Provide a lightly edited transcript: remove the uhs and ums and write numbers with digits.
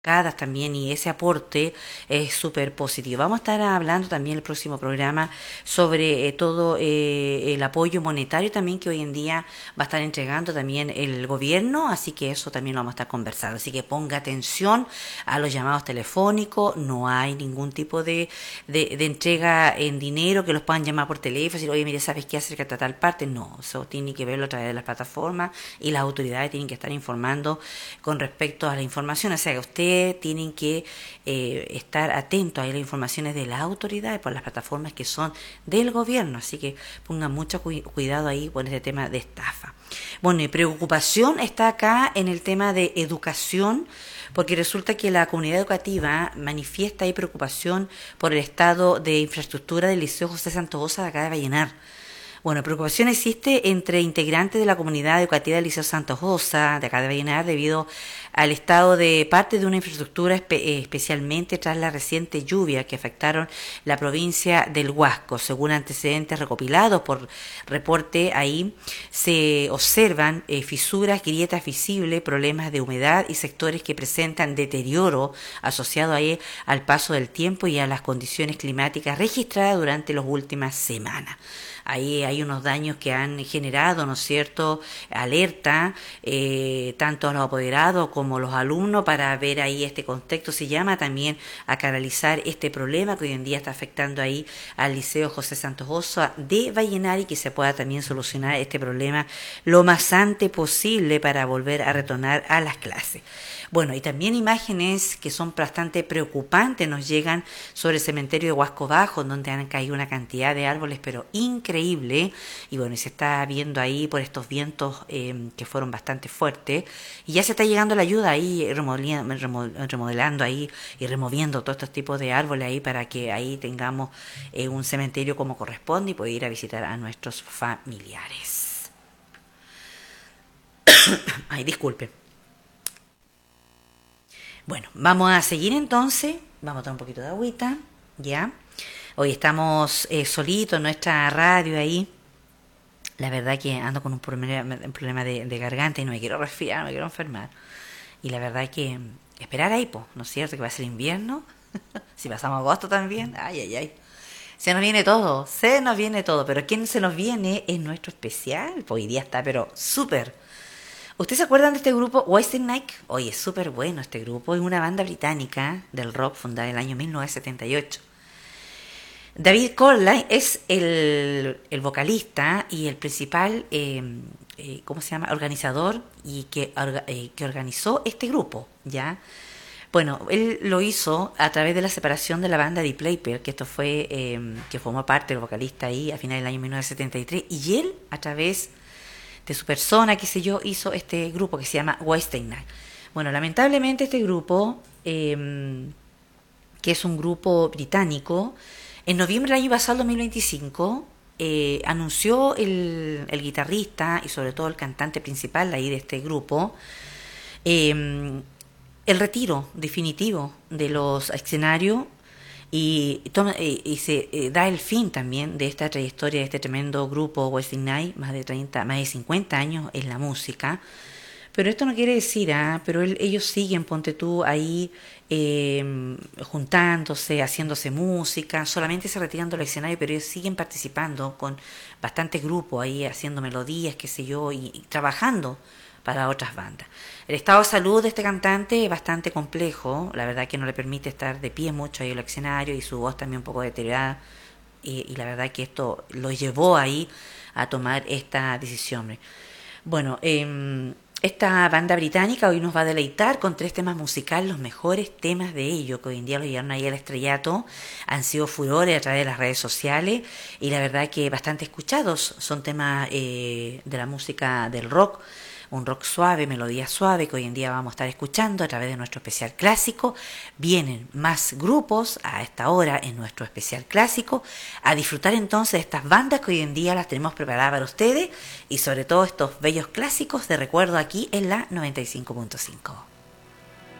también, y ese aporte es súper positivo. Vamos a estar hablando también en el próximo programa sobre todo el apoyo monetario también que hoy en día va a estar entregando también el gobierno, así que eso también lo vamos a estar conversando. Así que ponga atención a los llamados telefónicos, no hay ningún tipo de entrega en dinero que los puedan llamar por teléfono y decir, oye, mire, ¿sabes qué? Acércate a tal parte. No, eso tiene que verlo a través de las plataformas y las autoridades tienen que estar informando con respecto a la información. O sea, que usted tienen que estar atentos a las informaciones de las autoridades por las plataformas que son del gobierno, así que pongan mucho cuidado ahí con este tema de estafa. Bueno, y preocupación está acá en el tema de educación, porque resulta que la comunidad educativa manifiesta ahí preocupación por el estado de infraestructura del Liceo José Santaosa de acá de Vallenar. Bueno, preocupación existe entre integrantes de la comunidad educativa del Liceo Santa Rosa, de acá de Vallenar, debido al estado de parte de una infraestructura, especialmente tras la reciente lluvia que afectaron la provincia del Huasco. Según antecedentes recopilados por reporte ahí, se observan fisuras, grietas visibles, problemas de humedad y sectores que presentan deterioro asociado ahí al paso del tiempo y a las condiciones climáticas registradas durante las últimas semanas. Ahí hay unos daños que han generado, ¿no es cierto?, alerta, tanto a los apoderados como a los alumnos para ver ahí este contexto. Se llama también a canalizar este problema que hoy en día está afectando ahí al Liceo José Santos Osa de Vallenar y que se pueda también solucionar este problema lo más antes posible para volver a retornar a las clases. Bueno, y también imágenes que son bastante preocupantes nos llegan sobre el cementerio de Huasco Bajo, donde han caído una cantidad de árboles, pero increíble. Y bueno, y se está viendo ahí por estos vientos que fueron bastante fuertes. Y ya se está llegando la ayuda ahí, remodelando ahí y removiendo todos estos tipos de árboles ahí para que ahí tengamos un cementerio como corresponde y poder ir a visitar a nuestros familiares. Ay, disculpe. Bueno, vamos a seguir entonces. Vamos a tomar un poquito de agüita, ¿ya? Hoy estamos solitos en nuestra radio ahí. La verdad que ando con un problema de garganta y no me quiero resfriar, no me quiero enfermar. Y la verdad que esperar ahí, pues, ¿no es cierto? Que va a ser invierno. Si pasamos agosto también, ay, ay, ay. Se nos viene todo. Pero ¿quién se nos viene? Es nuestro especial. Pues hoy día está, pero súper. ¿Ustedes se acuerdan de este grupo Wasting Night? Oye, es súper bueno este grupo. Es una banda británica del rock fundada en el año 1978. David Courtland es el vocalista y el principal, ¿cómo se llama? Organizador y que organizó este grupo, ¿ya? Bueno, él lo hizo a través de la separación de la banda de Playper, que esto fue, que formó parte del vocalista ahí a finales del año 1973, y él, a través de su persona, qué sé yo, hizo este grupo que se llama Wasting Night. Bueno, lamentablemente este grupo, que es un grupo británico, en noviembre del año pasado, 2025, anunció el guitarrista y sobre todo el cantante principal ahí de este grupo, el retiro definitivo de los escenarios y se da el fin también de esta trayectoria de este tremendo grupo Wasting Night, más de 50 años en la música. Pero esto no quiere decir, pero ellos siguen, ponte tú, ahí juntándose, haciéndose música, solamente se retiran del escenario, pero ellos siguen participando con bastantes grupos ahí, haciendo melodías, qué sé yo, y trabajando para otras bandas. El estado de salud de este cantante es bastante complejo, la verdad que no le permite estar de pie mucho ahí en el escenario y su voz también un poco deteriorada, y la verdad que esto lo llevó ahí a tomar esta decisión. Bueno, esta banda británica hoy nos va a deleitar con 3 temas musicales, los mejores temas de ellos, que hoy en día los llevaron ahí al estrellato, han sido furores a través de las redes sociales y la verdad que bastante escuchados, son temas de la música del rock, un rock suave, melodía suave que hoy en día vamos a estar escuchando a través de nuestro especial clásico. Vienen más grupos a esta hora en nuestro especial clásico a disfrutar entonces de estas bandas que hoy en día las tenemos preparadas para ustedes y sobre todo estos bellos clásicos de recuerdo aquí en la 95.5.